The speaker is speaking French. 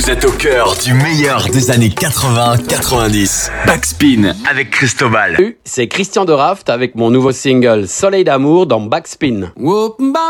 Vous êtes au cœur du meilleur des années 80-90. Backspin avec Cristobal. Salut, c'est Christian de Raft avec mon nouveau single Soleil d'amour dans Backspin.